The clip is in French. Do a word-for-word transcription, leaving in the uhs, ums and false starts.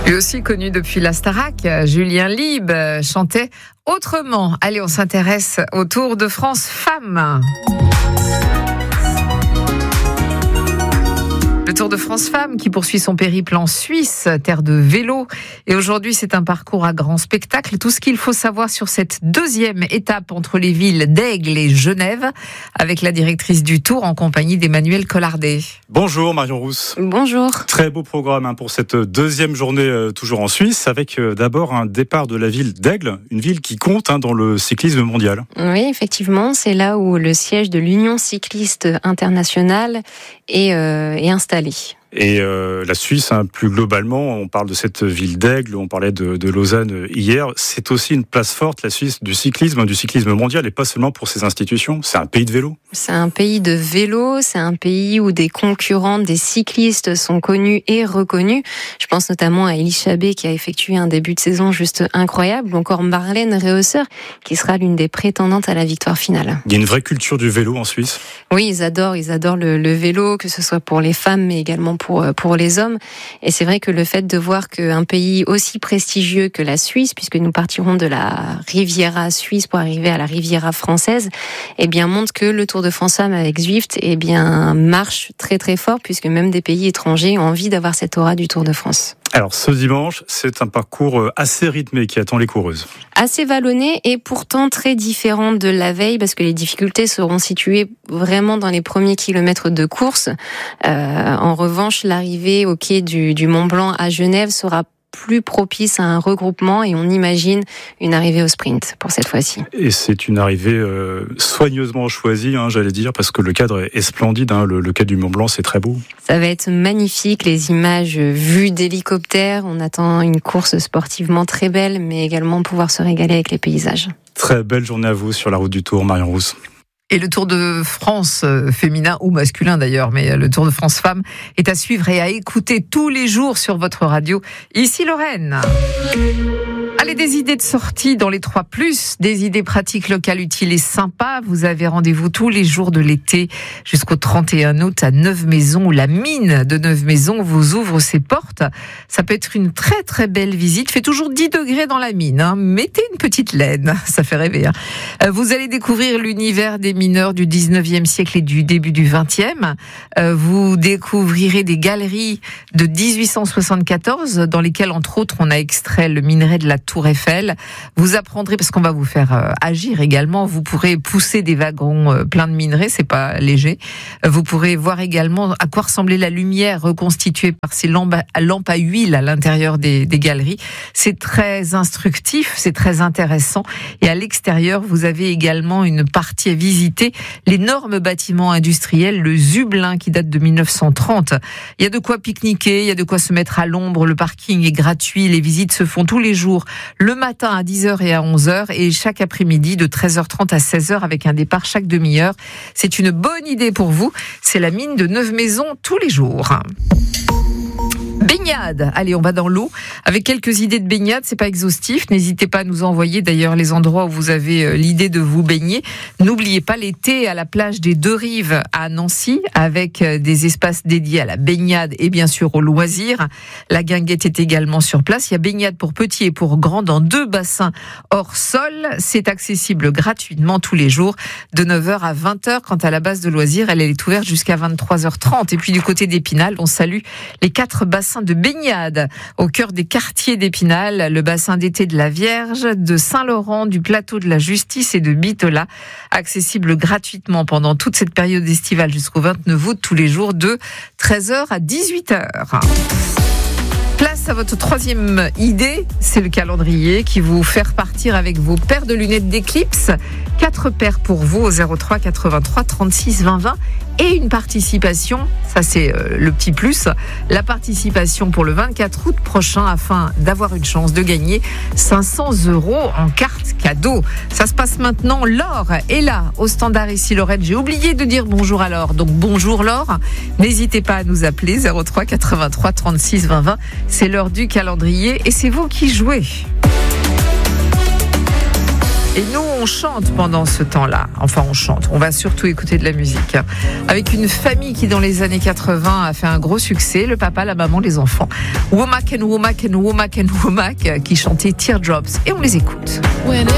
Lui aussi connu depuis la Starac, Julien Lieb chantait autrement. Allez, on s'intéresse au Tour de France Femmes. Le Tour de France Femmes qui poursuit son périple en Suisse, terre de vélo. Et aujourd'hui, c'est un parcours à grand spectacle. Tout ce qu'il faut savoir sur cette deuxième étape entre les villes d'Aigle et Genève, avec la directrice du Tour en compagnie d'Emmanuel Collardet. Bonjour Marion Rousse. Bonjour. Très beau programme hein, pour cette deuxième journée euh, toujours en Suisse, avec euh, d'abord un départ de la ville d'Aigle, une ville qui compte hein, dans le cyclisme mondial. Oui, effectivement, c'est là où le siège de l'Union cycliste internationale est, euh, est installé. Et euh, la Suisse, hein, plus globalement, on parle de cette ville d'Aigle, on parlait de, de Lausanne hier, c'est aussi une place forte, la Suisse, du cyclisme, du cyclisme mondial, et pas seulement pour ses institutions, c'est un pays de vélo. C'est un pays de vélo, c'est un pays où des concurrents, des cyclistes sont connus et reconnus. Je pense notamment à Elie Chabet qui a effectué un début de saison juste incroyable, ou encore Marlène Reusser qui sera l'une des prétendantes à la victoire finale. Il y a une vraie culture du vélo en Suisse. Oui, ils adorent, ils adorent le, le vélo, que ce soit pour les femmes, mais également pour, pour les hommes. Et c'est vrai que le fait de voir qu'un pays aussi prestigieux que la Suisse, puisque nous partirons de la Riviera suisse pour arriver à la Riviera française, eh bien, montre que le Tour de France Femmes avec Zwift, eh bien, marche très très fort, puisque même des pays étrangers ont envie d'avoir cette aura du Tour de France. Alors, ce dimanche, c'est un parcours assez rythmé qui attend les coureuses. Assez vallonné et pourtant très différent de la veille, parce que les difficultés seront situées vraiment dans les premiers kilomètres de course. Euh, en revanche, l'arrivée au quai du, du Mont Blanc à Genève sera plus propice à un regroupement et on imagine une arrivée au sprint pour cette fois-ci. Et c'est une arrivée euh, soigneusement choisie, hein, j'allais dire, parce que le cadre est splendide. Hein, le, le quai du Mont Blanc, c'est très beau. Ça va être magnifique, les images vues d'hélicoptère. On attend une course sportivement très belle, mais également pouvoir se régaler avec les paysages. Très belle journée à vous sur la route du Tour, Marion Rousse. Et le Tour de France féminin ou masculin d'ailleurs, mais le Tour de France Femmes est à suivre et à écouter tous les jours sur votre radio. Ici Lorraine. Allez, des idées de sortie dans les trois plus, des idées pratiques, locales, utiles et sympas. Vous avez rendez-vous tous les jours de l'été jusqu'au trente et un août à Neuve-Maisons, où la mine de Neuve-Maisons vous ouvre ses portes. Ça peut être une très très belle visite. Il fait toujours dix degrés dans la mine. Hein. Mettez une petite laine, ça fait rêver. Hein. Vous allez découvrir l'univers des mineurs du dix-neuvième siècle et du début du vingtième. Vous découvrirez des galeries de dix-huit cent soixante-quatorze dans lesquelles, entre autres, on a extrait le minerai de la Tour Eiffel. Vous apprendrez, parce qu'on va vous faire euh, agir également, vous pourrez pousser des wagons euh, pleins de minerais, c'est pas léger. Vous pourrez voir également à quoi ressemblait la lumière reconstituée par ces lampes à, lampes à huile à l'intérieur des, des galeries. C'est très instructif, c'est très intéressant. Et à l'extérieur, vous avez également une partie à visiter, l'énorme bâtiment industriel, le Zublin, qui date de mille neuf cent trente. Il y a de quoi pique-niquer, il y a de quoi se mettre à l'ombre, le parking est gratuit, les visites se font tous les jours, le matin à dix heures et à onze heures et chaque après-midi de treize heures trente à seize heures avec un départ chaque demi-heure. C'est une bonne idée pour vous. C'est la mine de Neuve-Maisons tous les jours. Baignade. Allez, on va dans l'eau avec quelques idées de baignade. C'est pas exhaustif. N'hésitez pas à nous envoyer d'ailleurs les endroits où vous avez l'idée de vous baigner. N'oubliez pas l'été à la plage des Deux Rives à Nancy avec des espaces dédiés à la baignade et bien sûr au loisir. La guinguette est également sur place. Il y a baignade pour petits et pour grands dans deux bassins hors sol. C'est accessible gratuitement tous les jours de neuf heures à vingt heures. Quant à la base de loisirs, elle est ouverte jusqu'à vingt-trois heures trente. Et puis du côté d'Épinal, on salue les quatre bassins de baignade au cœur des quartiers d'Épinal, le bassin d'été de la Vierge, de Saint-Laurent, du plateau de la Justice et de Bitola, accessible gratuitement pendant toute cette période estivale jusqu'au vingt-neuf août, tous les jours de treize heures à dix-huit heures. Place à votre troisième idée, c'est le calendrier qui vous fait repartir avec vos paires de lunettes d'éclipse. Quatre paires pour vous au zéro trois quatre-vingt-trois trente-six vingt vingt et une participation, ça c'est euh, le petit plus, la participation pour le vingt-quatre août prochain afin d'avoir une chance de gagner cinq cents euros en carte cadeau. Ça se passe maintenant. Laure est là au standard ici Lorraine. J'ai oublié de dire bonjour à Laure, donc bonjour Laure. N'hésitez pas à nous appeler zéro trois quatre-vingt-trois trente-six vingt vingt. C'est l'heure du calendrier et c'est vous qui jouez. Et nous, on chante pendant ce temps-là. Enfin, on chante. On va surtout écouter de la musique. Avec une famille qui, dans les années quatre-vingts, a fait un gros succès. Le papa, la maman, les enfants. Womack and Womack and Womack and Womack qui chantaient Teardrops. Et on les écoute.